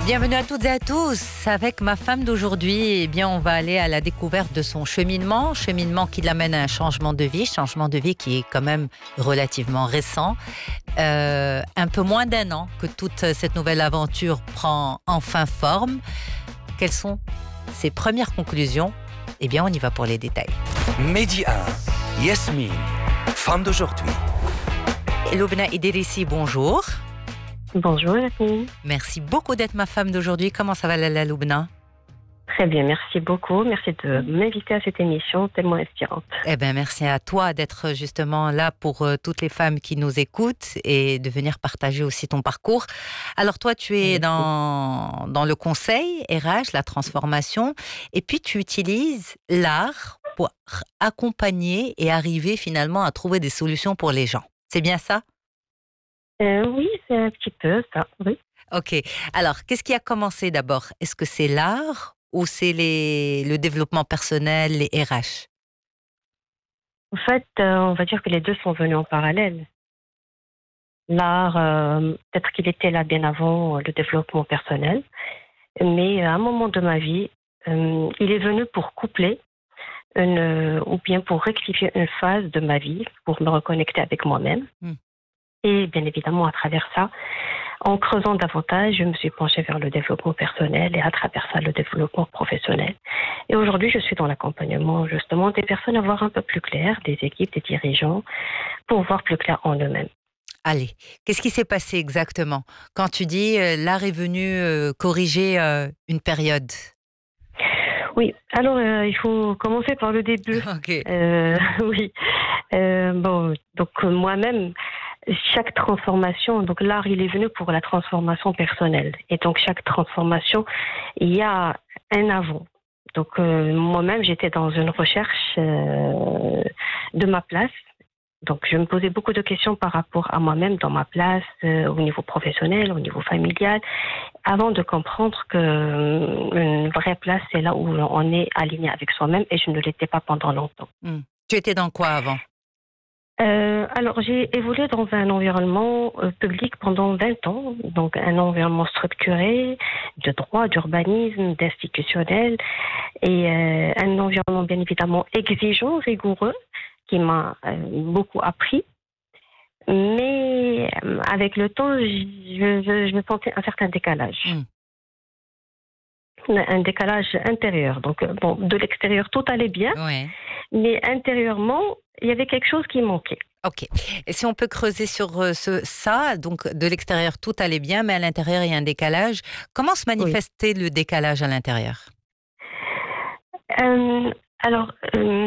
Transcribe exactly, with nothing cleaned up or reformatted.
Bienvenue à toutes et à tous. Avec ma femme d'aujourd'hui, eh bien, on va aller à la découverte de son cheminement, cheminement qui l'amène à un changement de vie, changement de vie qui est quand même relativement récent. Euh, un peu moins d'un an que toute cette nouvelle aventure prend enfin forme. Quelles sont ses premières conclusions? Eh bien, on y va pour les détails. Midi un, Yasmine, femme d'aujourd'hui. Loubna Idrissi, bonjour. Bonjour Yasmine. Merci beaucoup d'être ma femme d'aujourd'hui. Comment ça va, Lala Loubna? Très bien, merci beaucoup. Merci de m'inviter à cette émission tellement inspirante. Eh bien, merci à toi d'être justement là pour euh, toutes les femmes qui nous écoutent et de venir partager aussi ton parcours. Alors toi, tu es dans, dans le conseil R H, la transformation, et puis tu utilises l'art pour accompagner et arriver finalement à trouver des solutions pour les gens. C'est bien ça? Euh, oui, c'est un petit peu ça, oui. Ok. Alors, qu'est-ce qui a commencé d'abord? Est-ce que c'est l'art ou c'est les, le développement personnel, les R H? En fait, euh, on va dire que les deux sont venus en parallèle. L'art, euh, peut-être qu'il était là bien avant le développement personnel, mais à un moment de ma vie, euh, il est venu pour coupler une, ou bien pour rectifier une phase de ma vie, pour me reconnecter avec moi-même. Mm. Et bien évidemment, à travers ça, en creusant davantage, je me suis penchée vers le développement personnel et à travers ça, le développement professionnel. Et aujourd'hui, je suis dans l'accompagnement justement des personnes à voir un peu plus clair, des équipes, des dirigeants, pour voir plus clair en eux-mêmes. Allez, qu'est-ce qui s'est passé exactement quand tu dis euh, l'art est venu euh, corriger euh, une période? Oui, alors euh, il faut commencer par le début. Okay. Euh, oui, euh, bon, donc euh, moi-même, chaque transformation, donc l'art, il est venu pour la transformation personnelle. Et donc, chaque transformation, il y a un avant. Donc, euh, moi-même, j'étais dans une recherche euh, de ma place. Donc, je me posais beaucoup de questions par rapport à moi-même, dans ma place, euh, au niveau professionnel, au niveau familial, avant de comprendre qu'une vraie place, c'est là où on est aligné avec soi-même, et je ne l'étais pas pendant longtemps. Mmh. Tu étais dans quoi avant ? Euh, alors, j'ai évolué dans un environnement euh, public pendant vingt ans, donc un environnement structuré, de droit, d'urbanisme, d'institutionnel, et euh, un environnement bien évidemment exigeant, rigoureux, qui m'a euh, beaucoup appris. Mais euh, avec le temps, je, je, je me sentais un certain décalage. Mm. Un décalage intérieur. Donc, bon, de l'extérieur, tout allait bien, ouais. Mais intérieurement, il y avait quelque chose qui manquait. Ok. Et si on peut creuser sur ce, ça, donc de l'extérieur, tout allait bien, mais à l'intérieur, il y a un décalage. Comment se manifestait oui. le décalage à l'intérieur ? euh, Alors... Euh,